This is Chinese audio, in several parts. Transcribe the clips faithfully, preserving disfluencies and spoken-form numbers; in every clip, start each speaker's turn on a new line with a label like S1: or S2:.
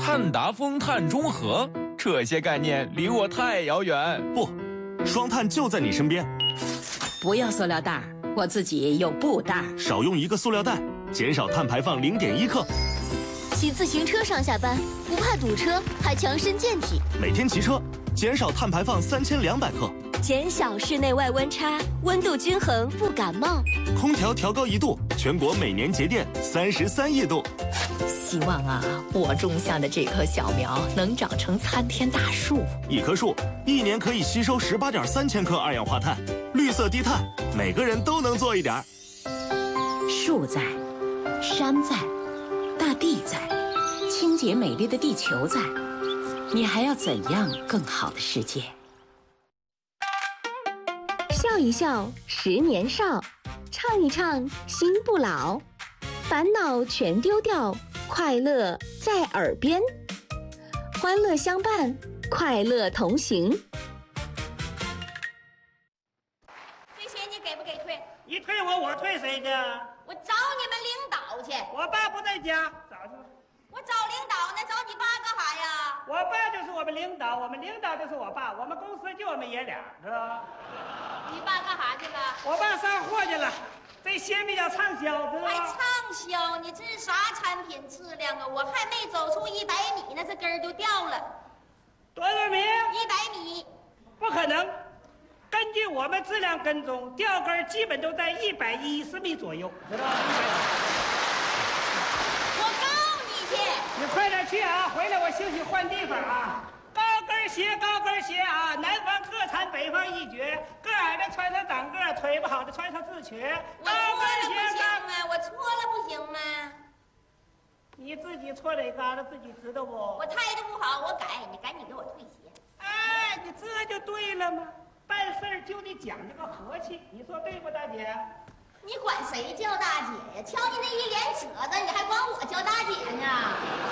S1: 碳达峰、碳中和，这些概念离我太遥远。
S2: 不，双碳就在你身边。
S3: 不要塑料袋，我自己有布袋。
S2: 少用一个塑料袋，减少碳排放零点一克。
S4: 骑自行车上下班，不怕堵车，还强身健体。
S2: 每天骑车，减少碳排放三千两百克。
S4: 减小室内外温差，温度均衡不感冒。
S2: 空调调高一度，全国每年节电三十三亿度。
S5: 希望啊，我种下的这棵小苗能长成参天大树。
S2: 一棵树一年可以吸收十八点三千克二氧化碳，绿色低碳，每个人都能做一点。
S3: 树在，山在，大地在，清洁美丽的地球在，你还要怎样更好的世界？
S6: 笑一笑，十年少；唱一唱，心不老。烦恼全丢掉，快乐在耳边。欢乐相伴，快乐同行。
S7: 这些你给不给退？
S8: 你退我，我退谁去？
S7: 我找你们领导去。
S8: 我爸不在家，找去。
S7: 我找领导呢，找你爸干啥呀？
S8: 我爸就是我们领导，我们领导就是我爸，我们公司就我们爷俩，知道吧？
S7: 你爸干啥去了？
S8: 我爸上货去了，这鞋比较畅销，知道吧？
S7: 还畅销？你这是啥产品质量啊？我还没走出一百米呢，这根儿就掉了。
S8: 多少米？
S7: 一百米。
S8: 不可能，根据我们质量跟踪，掉根基本都在一百一十米左右，知道吧？
S7: 我告你去。
S8: 你快点去啊！回来我休息换地方啊！高跟鞋，高跟鞋啊！南方特产，北方一绝。个矮的穿上长个，腿不好的穿上自瘸。
S7: 我错了不行吗？我错了不行吗？
S8: 你自己错哪嘎达自己知道不？
S7: 我态度不好，我改，你赶紧给我退鞋。
S8: 哎，你这就对了嘛！办事儿就得讲究个和气，你说对不，大姐？
S7: 你管谁叫大姐呀？瞧你那一脸褶子，你还管我叫大姐呢？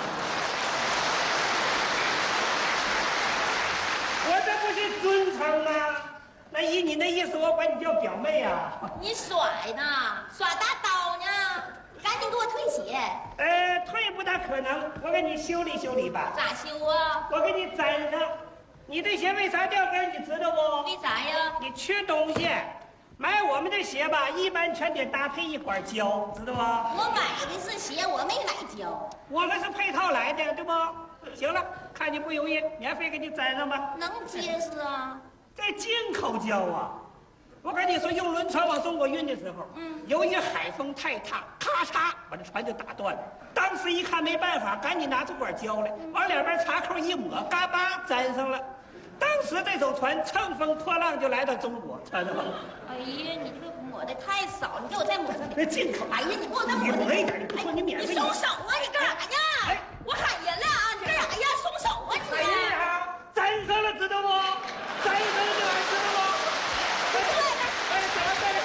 S8: 我这不是尊称吗？那依你那意思，我管你叫表妹啊。
S7: 你甩呢？耍大刀呢？赶紧给我退鞋。
S8: 呃，退不大可能，我给你修理修理吧。
S7: 咋修啊？
S8: 我给你粘上。你这鞋为啥掉跟你知道不？
S7: 为啥呀？
S8: 你缺东西。买我们这鞋吧，一般全得搭配一管胶，知道吧？
S7: 我买的是鞋，我没买胶。
S8: 我们是配套来的，对不？行了，看你不容易，免费给你粘上吧。
S7: 能结实啊？
S8: 这进口胶啊！我跟你说，用轮船往中国运的时候，嗯，由于海风太大，咔嚓把这船就打断了。当时一看没办法，赶紧拿出管胶来，往两边插扣一抹，嘎巴粘上了。当时这艘船乘风破浪就来到中国，知道吗？
S7: 哎呀，你这个抹的太少，你给我再抹上点。
S8: 那进口。
S7: 哎呀，你给我再抹
S8: 抹一点，你不说你免费。
S7: 你松手啊！你干啥呀？哎，我喊人了啊！你干啥呀？松手啊你！
S8: 哎呀，粘上了，知道不？粘上了这玩意儿，知道不？
S7: 快点！
S8: 哎，再来再来！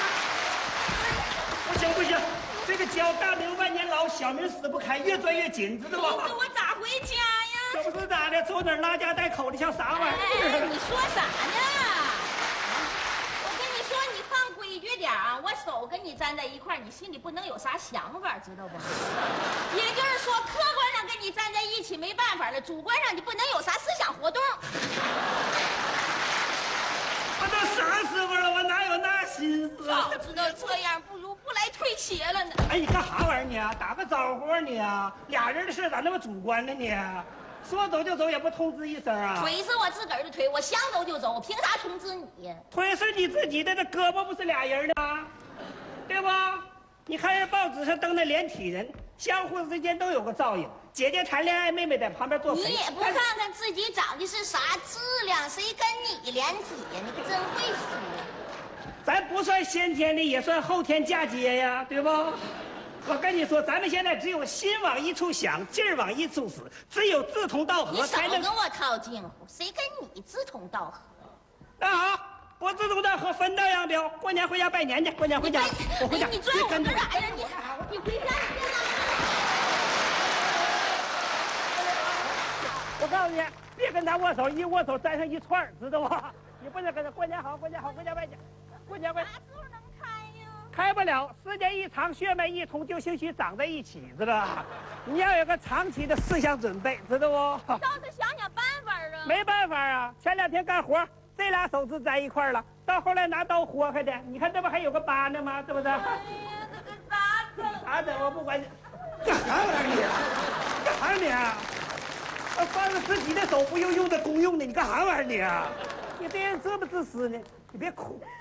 S8: 不行不行，这个胶大名万年老，小名死不开，越钻越紧，知道吧？
S7: 那我咋回家呀？
S8: 这不是咋的？走哪儿拉家带口的，像啥玩意儿？
S7: 哎，你说啥呢？我跟你说，你放规矩点啊！我手跟你站在一块儿，你心里不能有啥想法，知道不？也就是说，客观上跟你站在一起没办法了，主观上你不能有啥思想活动。
S8: 我都啥时候了，我哪有那心思啊？
S7: 早知道这样，不如不来退鞋了呢。
S8: 哎，你干啥玩意儿呢？打个招呼啊你啊！俩人的事咋那么主观呢你？说走就走也不通知一声啊？
S7: 腿是我自个儿的腿，我想走就走，我凭啥通知你？
S8: 腿是你自己的，这胳膊不是俩人的吗？对吧？你看人报纸上登的连体人，相互之间都有个照应。姐姐谈恋爱，妹妹在旁边做陪。
S7: 你也不看看自己长的是啥质量，谁跟你连体呀？你可真会说。
S8: 咱不算先天的，也算后天嫁接呀，对不？我跟你说，咱们现在只有心往一处想，劲儿往一处使，只有志同道合才能。
S7: 你少跟我套近乎，谁跟你志同道合？
S8: 那好，不志同道合分道扬镳。过年回家拜年去，过年回家，我回家。
S7: 你拽我干啥呀？你你回家你别拉。
S8: 我告诉你，别跟他握手，一握手粘上一串，知道吧？你不能跟他过年好，过年好，回家拜年，过年拜。
S7: 啥时候能开呀？
S8: 开不了，时间一长，血脉一通，就兴许长在一起，知道吧？ 你要有个长期的思想准备，知道不？
S7: 倒是想想办法啊。
S8: 没办法啊，前两天干活，这俩手指在一块儿了，到后来拿刀豁开的，你看这不还有个疤呢吗？是不是？哎呀，
S7: 这个咋整？
S8: 咋整？我不管你，干啥玩意儿你？干啥你？我翻了自己的手不用用的公用的，你干啥玩意儿你？你这人自不自私呢？你别哭。